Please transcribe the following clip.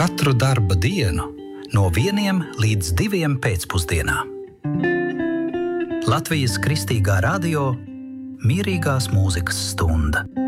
Katru darba dienu no 1 līdz 2 pēcpusdienā. Latvijas Kristīgā radio Mierīgās mūzikas stunda.